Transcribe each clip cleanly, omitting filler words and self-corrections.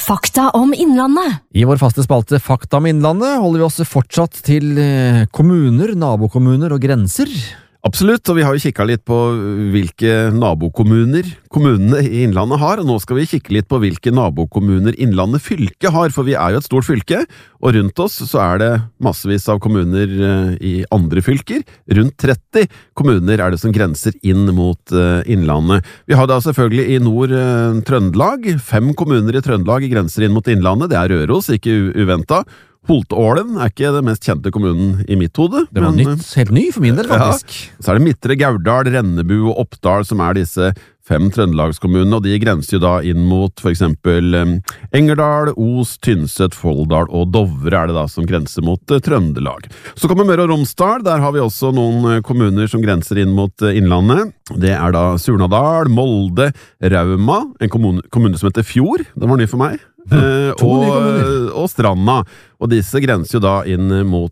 Fakta om Innlandet. I vår faste spalte Fakta om Innlandet holder vi oss fortsatt til kommuner, nabokommuner og grenser. Absolutt, og vi har jo kikket litt på hvilke nabokommuner kommunene i Innlandet har, og nå skal vi kikke litt på hvilke nabokommuner Innlandet fylke har, for vi er jo et stort fylke, og rundt oss så er det massevis av kommuner i andre fylker. Rundt 30 kommuner er det som grenser inn mot Innlandet. Vi har da selvfølgelig i nord Trøndelag, 5 kommuner i Trøndelag grenser inn mot Innlandet, det er Røros, ikke uventet. Holtålen er ikke den mest kjente kommunen i mitt hode. Det var helt ny for min del, faktisk. Ja. Så er det Midtre Gauldal, Rennebu og Oppdal som er disse 5 trøndelagskommunene, og de grenser jo da inn mot for eksempel Engerdal, Os, Tynset, Folldal og Dovre er det da som grenser mot Trøndelag. Så kommer Møre og Romsdal, der har vi også noen kommuner som grenser inn mot Innlandet. Det er da Surnadal, Molde, Rauma, en kommune som heter Fjord, den var ny for meg. Og Stranda, og disse grenser jo da inn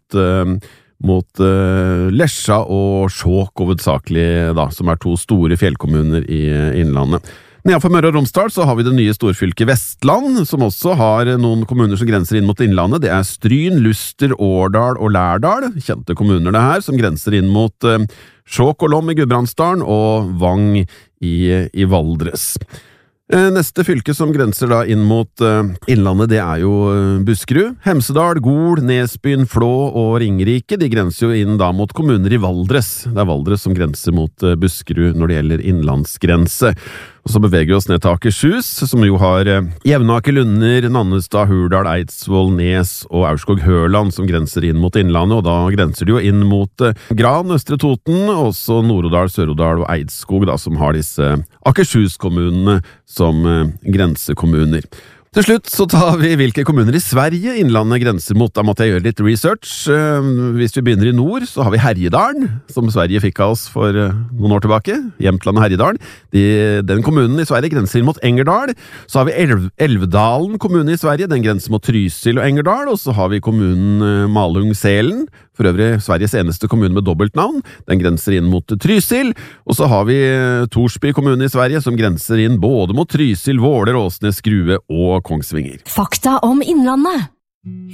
mot Lesja og Skjåk hovedsakelig da, som er 2 store fjellkommuner i Innlandet. Nedenfor Møre og Romsdal så har vi det nye storfylket Vestland, som også har noen kommuner som grenser inn mot Innlandet. Det er Stryn, Luster, Årdal og Lærdal, kjente kommuner det her, som grenser inn mot Skjåk og Lom i Gudbrandsdalen og Vang i Valdres. Neste fylke som grenser da inn mot Innlandet, det er jo Buskerud. Hemsedal, Gol, Nesbyen, Flå og Ringerike, de grenser jo inn da mot kommuner i Valdres. Det er Valdres som grenser mot Buskerud når det gjelder innlandsgrense. Og så beveger vi oss ned til Akershus, som jo har Jevnaker, Lunder, Nannestad, Hurdal, Eidsvoll, Nes og Aurskog-Høland som grenser inn mot Innlandet, og da grenser de jo inn mot Gran, Østre Toten, også Nord-Odal, Sør-Odal og Eidskog da, som har disse Akershus-kommunene som grensekommuner. Til slutt så tar vi hvilke kommuner i Sverige Innlandet grenser mot. Da måtte jeg gjøre litt research. Hvis vi begynner i nord, så har vi Herjedalen, som Sverige fikk av oss for noen år tilbake. Jämtland og Herjedalen. Den kommunen i Sverige grenser inn mot Engerdal. Så har vi Elvdalen kommune i Sverige, den grenser mot Trysil og Engerdal. Og så har vi kommunen Malung-Selen, for øvrig Sveriges eneste kommune med dobbeltnavn. Den grenser inn mot Trysil. Og så har vi Torsby kommune i Sverige, som grenser inn både mot Trysil, Våler, Åsnes, Grue og Kongsvinger. Fakta om Innlandet.